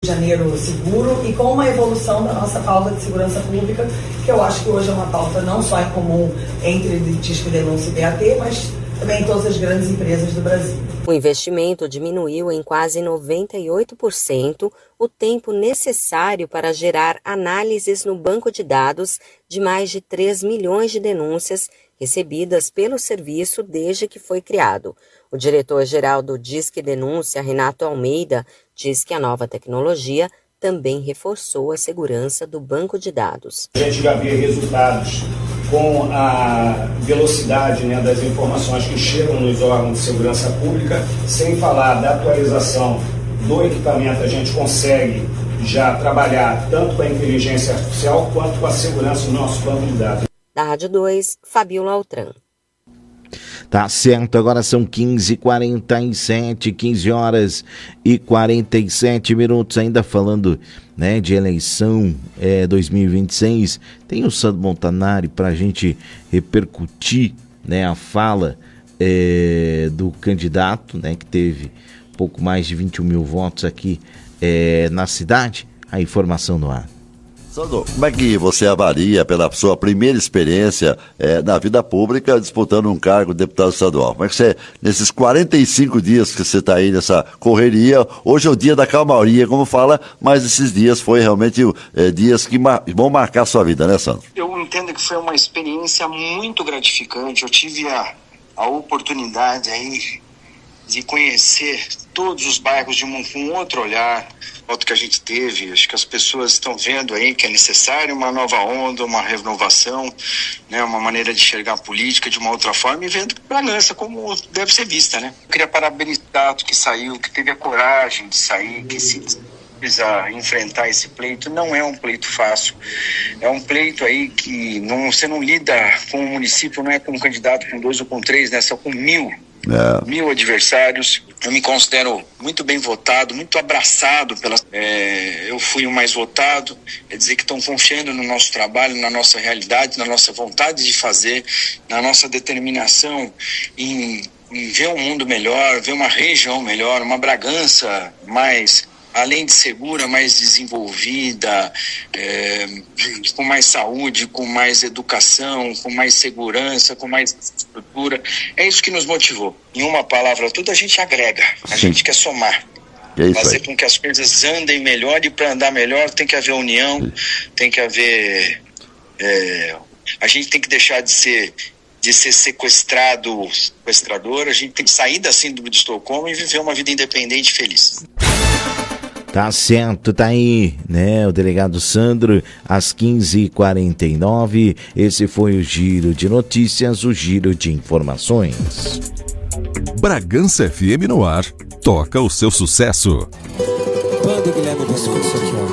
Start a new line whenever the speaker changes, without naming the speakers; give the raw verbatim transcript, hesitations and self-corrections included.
Janeiro seguro e com uma evolução da nossa pauta de segurança pública, que eu acho que hoje é uma pauta não só em comum entre Disque Denúncia e B A T, mas também em todas as grandes empresas do Brasil.
O investimento diminuiu em quase noventa e oito por cento o tempo necessário para gerar análises no banco de dados de mais de três milhões de denúncias recebidas pelo serviço desde que foi criado. O diretor-geral do Disque Denúncia, Renato Almeida, diz que a nova tecnologia também reforçou a segurança do banco de dados.
A gente já vê resultados com a velocidade, né, das informações que chegam nos órgãos de segurança pública, sem falar da atualização do equipamento, a gente consegue já trabalhar tanto com a inteligência artificial quanto com a segurança do nosso banco de dados.
Da Rádio dois, Fabiola Altran.
Tá certo, agora são quinze e quarenta e sete, quinze horas e quarenta e sete minutos, ainda falando, né, de eleição é, dois mil e vinte e seis, tem o Sandro Montanari para a gente repercutir, né, a fala é, do candidato, né, que teve pouco mais de vinte e um mil votos aqui é, na cidade. A informação no ar.
Sandro, como é que você avalia pela sua primeira experiência é, na vida pública disputando um cargo de deputado estadual? Como é que você, nesses quarenta e cinco dias que você está aí nessa correria, hoje é o dia da calmaria, como fala, mas esses dias foi realmente é, dias que mar- vão marcar a sua vida, né, Sandro?
Eu entendo que foi uma experiência muito gratificante. Eu tive a, a oportunidade aí de conhecer todos os bairros de um, com outro olhar, outro que a gente teve. Acho que as pessoas estão vendo aí que é necessário uma nova onda, uma renovação, né, uma maneira de enxergar a política de uma outra forma e vendo Bragança como deve ser vista, né? Eu queria parabenizar o que saiu, que teve a coragem de sair, que se precisa enfrentar esse pleito. Não é um pleito fácil, é um pleito aí que não, você não lida com o município, não é com um candidato com dois ou com três, né? Só com mil. É. Mil adversários. Eu me considero muito bem votado, muito abraçado pelas. É, eu fui o mais votado. Quer dizer que estão confiando no nosso trabalho, na nossa realidade, na nossa vontade de fazer, na nossa determinação em, em ver um mundo melhor, ver uma região melhor, uma Bragança mais, além de segura, mais desenvolvida, é, com mais saúde, com mais educação, com mais segurança, com mais estrutura. É isso que nos motivou. Em uma palavra toda, a gente agrega, a Sim. gente quer somar. É fazer aí. Com que as coisas andem melhor, e para andar melhor tem que haver união, Sim. tem que haver... É, a gente tem que deixar de ser... de ser sequestrado, sequestrador. A gente tem que sair da síndrome de Estocolmo e viver uma vida independente e feliz.
Tá certo, tá aí, né, o delegado Sandro, às quinze e quarenta e nove. Esse foi o Giro de Notícias, o Giro de Informações.
Bragança F M no ar, toca o seu sucesso.
Banda Guilherme Biscoito.